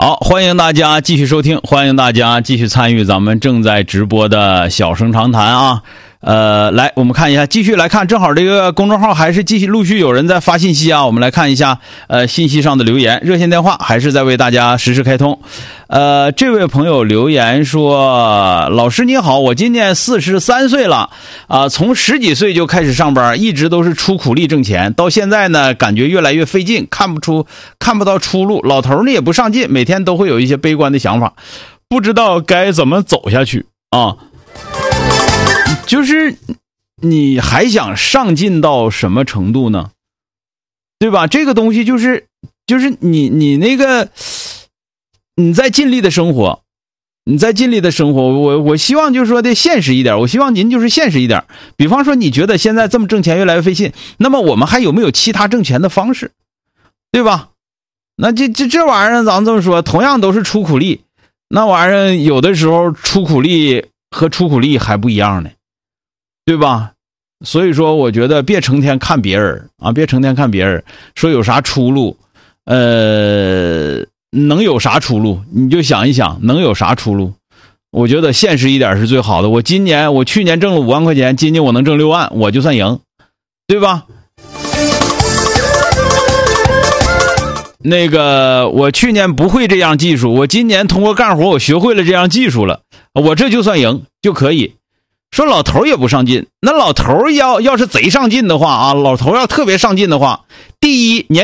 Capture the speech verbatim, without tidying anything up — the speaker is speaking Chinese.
好，欢迎大家继续收听，欢迎大家继续参与咱们正在直播的小声长谈啊。呃，来，我们看一下，继续来看，正好这个公众号还是继续陆续有人在发信息啊，我们来看一下呃信息上的留言，热线电话还是在为大家实时开通。呃，这位朋友留言说，老师你好，我今年四十三岁了啊、呃，从十几岁就开始上班，一直都是出苦力挣钱，到现在呢感觉越来越费劲，看不出看不到出路，老头呢也不上进，每天都会有一些悲观的想法，不知道该怎么走下去啊。就是你还想上进到什么程度呢？对吧？这个东西就是就是你你那个你在尽力的生活，你在尽力的生活，我我希望就是说的现实一点，我希望您就是现实一点。比方说你觉得现在这么挣钱越来越费劲，那么我们还有没有其他挣钱的方式？对吧？那这这这玩意儿咱们这么说，同样都是出苦力，那玩意儿有的时候出苦力和出苦力还不一样呢。对吧？所以说我觉得别成天看别人啊，别成天看别人说有啥出路，呃，能有啥出路？你就想一想，能有啥出路？我觉得现实一点是最好的。我今年我去年挣了五万块钱，今年我能挣六万，我就算赢，对吧？那个我去年不会这样技术，我今年通过干活我学会了这样技术了，我这就算赢就可以。说老头也不上进，那老头要要是贼上进的话啊，老头要特别上进的话，第一年